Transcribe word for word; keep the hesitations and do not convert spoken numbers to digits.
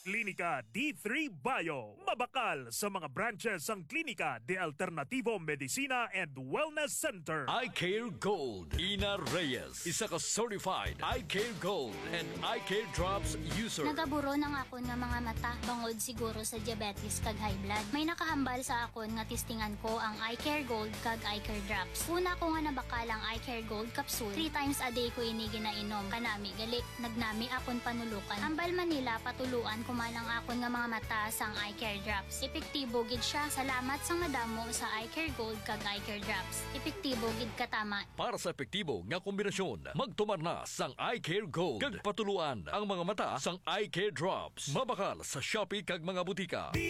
Klinika D three Bio. Mabakal sa mga branches ang Klinika de Alternativo Medicina and Wellness Center. Eye Care Gold. Ina Reyes. Isa ka certified Eye Care Gold and Eye Care Drops user. Nagaburo ng akon nga mga mata. Bangod siguro sa diabetes kag high blood. May nakahambal sa akon nga testingan ko ang Eye Care Gold kag Eye Care Drops. Una ko nga nabakal ang Eye Care Gold capsule. Three times a day ko ini ginainom. Kanami gali. Nagnami akon panulukan. Ambal Manila patuluan kuman ang akon nga mga mata sang Eye Care Drops. Epektibo gid siya. Salamat sang nadamo sa Eye Care Gold kag Eye Care Drops. Epektibo gid katama. Para sa epektibo nga kombinasyon, magtumar na sang Eye Care Gold. Kag patuluan ang mga mata sang Eye Care Drops. Mabakal sa Shopee kag mga butika.